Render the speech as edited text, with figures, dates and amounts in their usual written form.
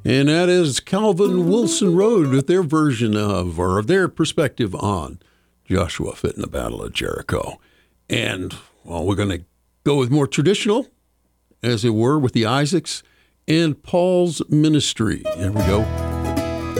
And that is Calvin Wilson Road with their version of, or their perspective on Joshua fit in the Battle of Jericho. And, well, we're going to go with more traditional, as it were, with the Isaacs and Paul's ministry. Here we go.